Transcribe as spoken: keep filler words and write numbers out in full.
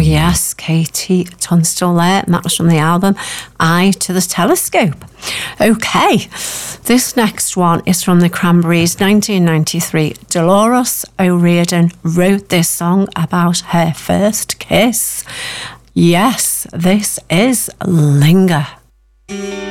yes, Katie Tunstall there, and that was from the album Eye to the Telescope. Okay, this next one is from the Cranberries, nineteen ninety-three. Dolores O'Riordan wrote this song about her first kiss. Yes, this is Linger.